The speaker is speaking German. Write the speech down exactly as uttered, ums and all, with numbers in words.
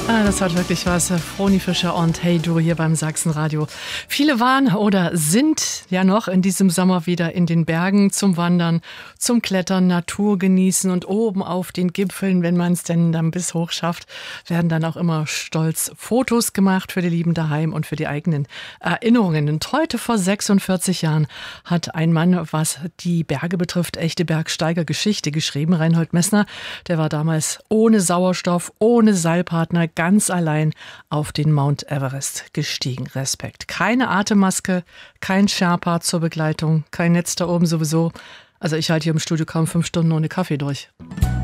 Ah, das hat wirklich was. Froni Fischer und Hey Du hier beim Sachsenradio. Viele waren oder sind ja noch in diesem Sommer wieder in den Bergen zum Wandern, zum Klettern, Natur genießen und oben auf den Gipfeln, wenn man es denn dann bis hoch schafft, werden dann auch immer stolz Fotos gemacht für die Lieben daheim und für die eigenen Erinnerungen. Und heute vor sechsundvierzig Jahren hat ein Mann, was die Berge betrifft, echte Bergsteigergeschichte geschrieben. Reinhold Messner, der war damals ohne Sauerstoff, ohne Seilpartner, ganz allein auf den Mount Everest gestiegen. Respekt. Keine Atemmaske, kein Sherpa zur Begleitung, kein Netz da oben sowieso. Also ich halte hier im Studio kaum fünf Stunden ohne Kaffee durch.